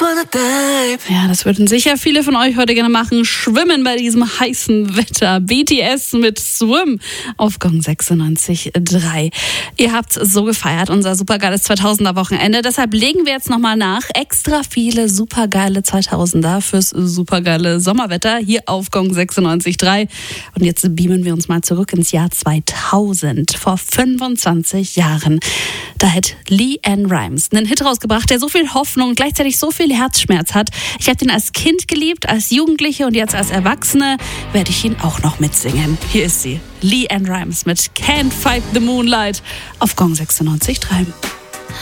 Ja, das würden sicher viele von euch heute gerne machen. Schwimmen bei diesem heißen Wetter. BTS mit Swim auf Gong 96.3. Ihr habt so gefeiert, unser supergeiles 2000er-Wochenende. Deshalb legen wir jetzt nochmal nach. Extra viele supergeile 2000er fürs supergeile Sommerwetter hier auf Gong 96.3. Und jetzt beamen wir uns mal zurück ins Jahr 2000. Vor 25 Jahren. Da hat LeAnn Rimes einen Hit rausgebracht, der so viel Hoffnung und gleichzeitig so viel Herzschmerz hat. Ich habe den als Kind geliebt, als Jugendliche und jetzt als Erwachsene werde ich ihn auch noch mitsingen. Hier ist sie, LeAnn Rimes mit Can't Fight the Moonlight auf Gong 96.3.